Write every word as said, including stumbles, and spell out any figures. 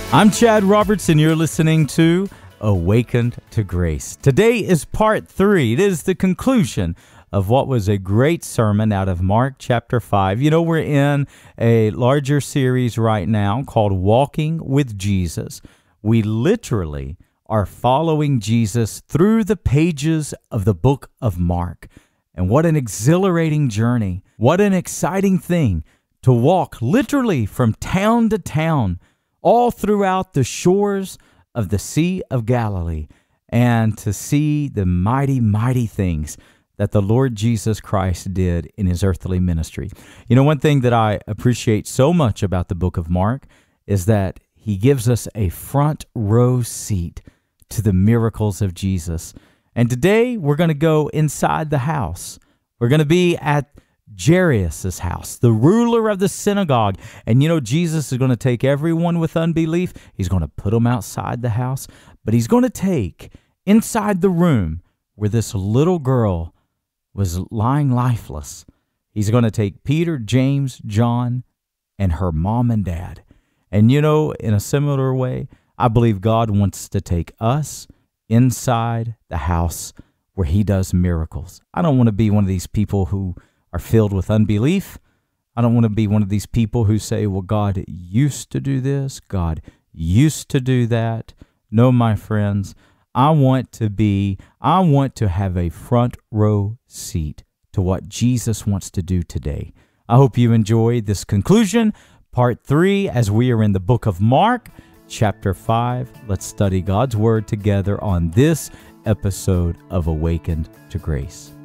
I'm Chad Roberts, and you're listening to Awakened to Grace. Today is part three. It is the conclusion of what was a great sermon out of Mark chapter five. You know, we're in a larger series right now called Walking with Jesus. We literally are following Jesus through the pages of the book of Mark. And what an exhilarating journey. What an exciting thing to walk literally from town to town, all throughout the shores of the Sea of Galilee, and to see the mighty, mighty things that the Lord Jesus Christ did in his earthly ministry. You know, one thing that I appreciate so much about the book of Mark is that he gives us a front row seat to the miracles of Jesus. And today we're going to go inside the house. We're going to be at Jairus' house, the ruler of the synagogue. And you know, Jesus is going to take everyone with unbelief. He's going to put them outside the house, but he's going to take inside the room where this little girl was lying lifeless. He's going to take Peter, James, John, and her mom and dad. And you know, in a similar way, I believe God wants to take us inside the house where he does miracles. I don't want to be one of these people who are filled with unbelief. I don't want to be one of these people who say, well, God used to do this, God used to do that. No, my friends, I want to be, I want to have a front row seat to what Jesus wants to do today. I hope you enjoy this conclusion, part three, as we are in the book of Mark, chapter five. Let's study God's Word together on this episode of Awakened to Grace.